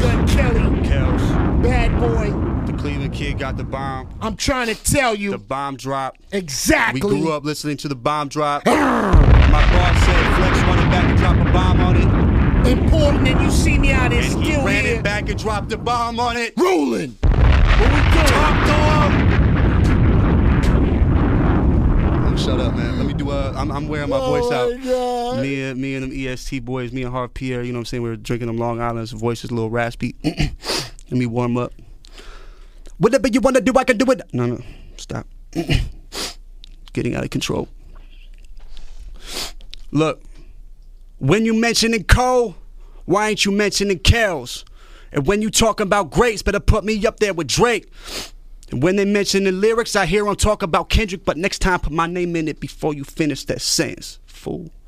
Gun Kelly, Kels, Bad Boy. the Cleveland Kid got the bomb. I'm trying to tell you. The bomb drop. Exactly. We grew up listening to the bomb drop. My boss said Flex running back and drop a bomb on it. Important, and you see me out there And he still ran here. it back and dropped the bomb on it. Rolling. What we doing? Talk to him. Shut up, man. Let me do I'm wearing my voice out. God. Me and them EST boys, me and Harv Pierre, you know what I'm saying? We were drinking them Long Island's. Voice is a little raspy. Let me warm up. Whatever you want to do, I can do it. No, stop. Getting out of control. Look, when you mentioning Cole, why ain't you mentioning Kels? And when you talking about greats, better put me up there with Drake. And when they mention the lyrics, I hear them talk about Kendrick, but next time put my name in it before you finish that sentence, fool.